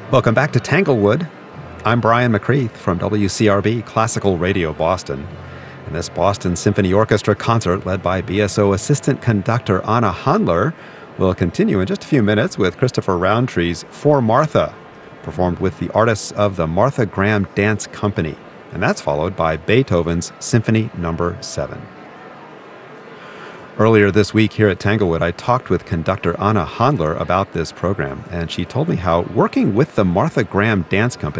Welcome back to Tanglewood. I'm Brian McCreath from WCRB Classical Radio Boston. And this Boston Symphony Orchestra concert, led by BSO assistant conductor Anna Handler, will continue in just a few minutes with Christopher Roundtree's For Martha, performed with the artists of the Martha Graham Dance Company. And that's followed by Beethoven's Symphony No. 7. Earlier this week here at Tanglewood, I talked with conductor Anna Handler about this program, and she told me how working with the Martha Graham Dance Company